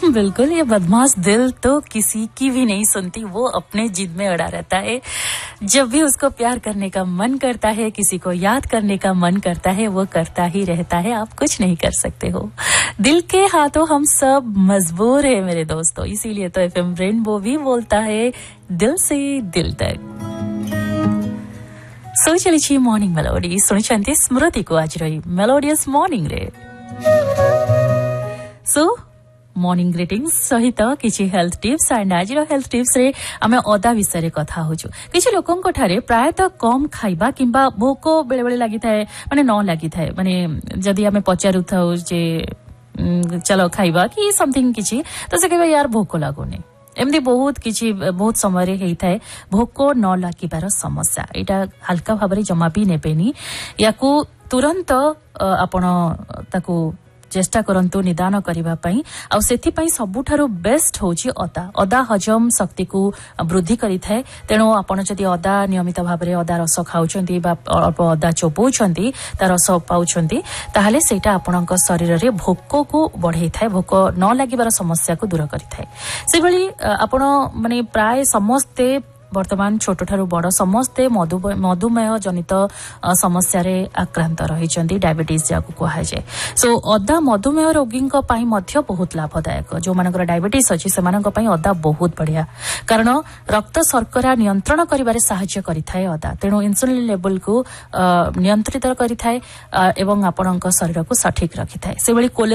बिल्कुल, ये बदमाश दिल तो किसी की भी नहीं सुनती, वो अपने जिद में अड़ा रहता है। जब भी उसको प्यार करने का मन करता है, किसी को याद करने का मन करता है, वो करता ही रहता है, आप कुछ नहीं कर सकते हो। दिल के हाथों हम सब मजबूर है मेरे दोस्तों, इसीलिए तो एफएम रेनबो भी बोलता है दिल से दिल तक। सो चलिए मॉर्निंग मेलोडी शुणी स्मृति को आज रही मेलोडियस मॉर्निंग रे। सो मॉर्निंग ग्रीटिंग्स सहित किछि हेल्थ टिप्स एंड आज हेल्थ टिप्स रे आमे अदा विषय रे कथा होजु। किछि लोकन को ठारे प्रायतः कम खाइबा किंबा भोक बेले बेले लागि थाए माने न लागि थाए, माने जदी आमे पचारु थाउ जे चलो खाइबा कि समथिंग किछि तो से कहबा यार भोक लागोनी, एमती बहुत समय रे हेई थाए भोक न लागिबार समस्या। एटा हल्का भाबरे जमा भी नेबेनी, याकू तुरंत आपण ताकू चेष्टा करंतु निदान करिबा पई। आ सेथि पई सबुठारो बेस्ट होची अदा। अदा हजम शक्ति को वृद्धि करि थाए, तेनो आपण जदि अदा नियमित भाबरे अदा रस खाउछंती बा अदा चोबौछंती ता रस पाउछंती ताहाले सेटा आपणक शरीर रे भोक को बढ़ाई थाए, भोक न लागिबार समस्या को दूर करि थाए। से भली आपण माने प्राय समस्ते वर्तमान छोट ठारू बड़ समस्ते मधुमेह जनित समस्या रे आक्रांत रहिचंती, डायबिटीज जाकू कहा जाए। सो अदा मधुमेह रोगी बहुत लाभदायक। जो मानकर डायबिटीज अछि सेमानक पई अदा बहुत बढ़िया, कारण रक्त शर्करा नियंत्रण करिबारे सहायता करिथाय अदा। तेणु इंसुलिन लेवल को नियंत्रित करिथाय एवं आपणक शरीर को सठिक रखिथाय। से भली